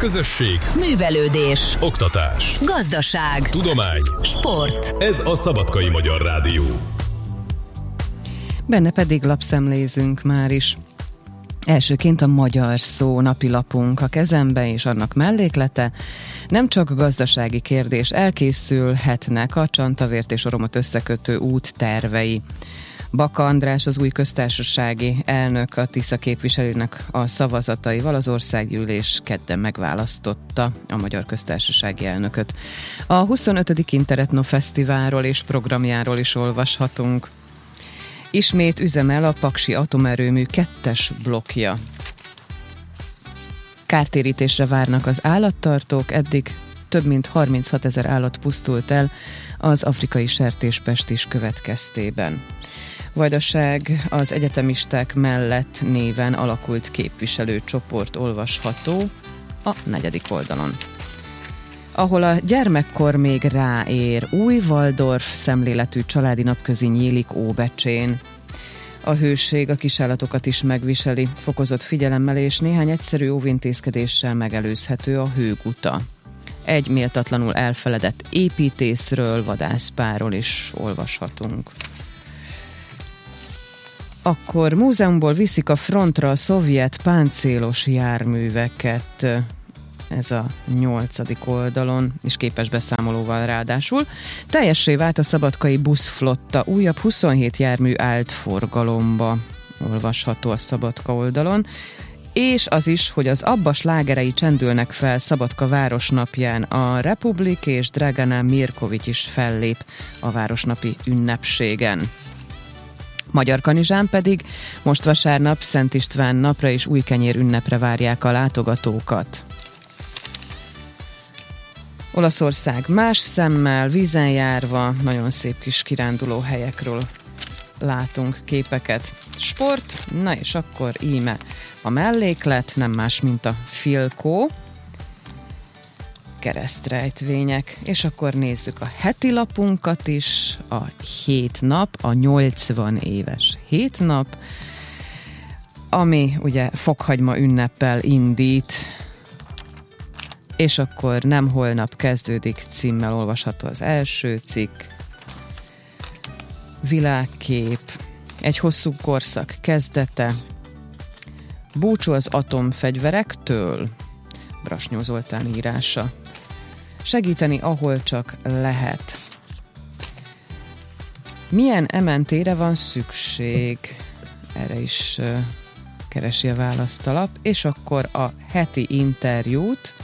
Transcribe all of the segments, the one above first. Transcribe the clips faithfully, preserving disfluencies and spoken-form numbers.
Közösség, művelődés, oktatás, gazdaság, tudomány, sport. Ez a Szabadkai Magyar Rádió. Benne pedig lapszemlézünk már is. Elsőként a Magyar Szó napilapunk a kezembe, és annak melléklete. Nem csak gazdasági kérdés, elkészülhetnek a Csantavért és Oromot összekötő út tervei. Baka András, az új köztársasági elnök, a Tisza képviselőnek a szavazataival az országgyűlés kedden megválasztotta a magyar köztársasági elnököt. A huszonötödik Interetno Fesztiválról és programjáról is olvashatunk. Ismét üzemel a Paksi atomerőmű kettes blokkja. Kártérítésre várnak az állattartók, eddig több mint harminchat ezer állat pusztult el az afrikai sertéspestis következtében. Vajdaság az egyetemisták mellett néven alakult képviselőcsoport olvasható a negyedik oldalon. Ahol a gyermekkor még ráér, új Waldorf szemléletű családi napközi nyílik Óbecsén. A hőség a kisállatokat is megviseli, fokozott figyelemmel és néhány egyszerű óvintézkedéssel megelőzhető a hőguta. Egy méltatlanul elfeledett építészről, vadászpárról is olvashatunk. Akkor múzeumból viszik a frontra a szovjet páncélos járműveket, ez a nyolcadik oldalon, és képes beszámolóval ráadásul. Teljessé vált a szabadkai buszflotta, újabb huszonhét jármű állt forgalomba, olvasható a Szabadka oldalon, és az is, hogy az Abba slágerei csendülnek fel Szabadka városnapján. A Republik és Dragana Mirkovics is fellép a városnapi ünnepségen. Magyarkanizsán pedig most vasárnap Szent István napra és újkenyér ünnepre várják a látogatókat. Olaszország más szemmel, vízen járva, nagyon szép kis kiránduló helyekről látunk képeket. Sport, na és akkor íme a melléklet, nem más, mint a Filkó, keresztrejtvények, és akkor nézzük a heti lapunkat is, a hét nap, a nyolcvan éves hét nap, ami ugye fokhagyma ünneppel indít, és akkor nem holnap kezdődik címmel olvasható az első cikk. Világkép, egy hosszú korszak kezdete, búcsú az atomfegyverektől, Brasnyó Zoltán írása. Segíteni, ahol csak lehet. Milyen em en té-re van szükség? Erre is uh, keresi a választalap. És akkor a heti interjút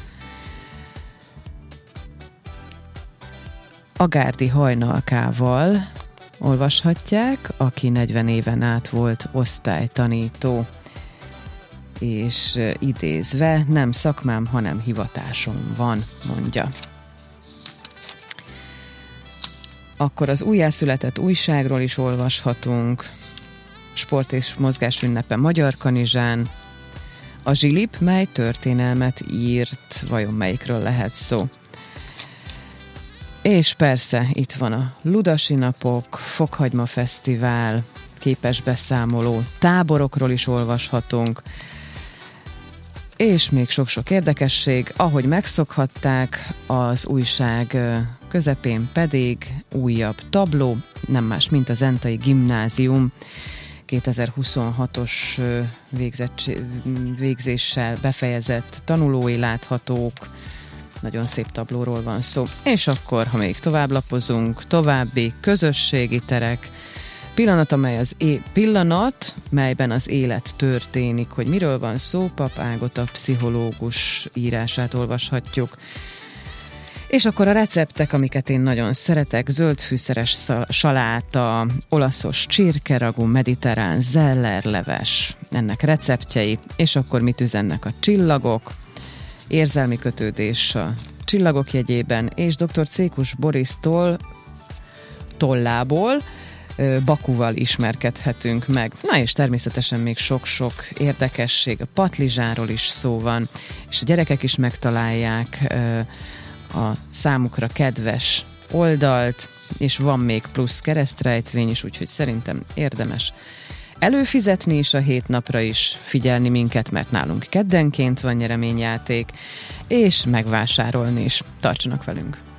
Agárdi Hajnalkával olvashatják, aki negyven éven át volt osztálytanító, és uh, idézve, nem szakmám, hanem hivatásom van, mondja. Akkor az újjászületett újságról is olvashatunk, sport és mozgás ünnepe Magyarkanizsán, a Zsilip, mely történelmet írt, vajon melyikről lehet szó. És persze itt van a Ludasi napok, Fokhagyma Fesztivál, képes beszámoló, táborokról is olvashatunk, és még sok-sok érdekesség, ahogy megszokhatták, az újság közepén pedig újabb tabló, nem más, mint a Zentai Gimnázium kétezer-huszonhatos végzett, végzéssel befejezett tanulói láthatók, nagyon szép tablóról van szó. És akkor, ha még tovább lapozunk, további közösségi terek, pillanat, amely az é- pillanat, melyben az élet történik, hogy miről van szó, Pap Ágota pszichológus írását olvashatjuk. És akkor a receptek, amiket én nagyon szeretek, zöldfűszeres saláta, olaszos csirkeragú, mediterrán zellerleves, ennek receptjei, és akkor mit üzennek a csillagok, érzelmi kötődés a csillagok jegyében, és dr. Cékus Borisztól, tollából, Bakuval ismerkedhetünk meg. Na és természetesen még sok-sok érdekesség, a patlizsáról is szó van, és a gyerekek is megtalálják a számukra kedves oldalt, és van még plusz keresztrejtvény is, úgyhogy szerintem érdemes előfizetni is a hét napra is, figyelni minket, mert nálunk keddenként van nyereményjáték, és megvásárolni is. Tartsanak velünk!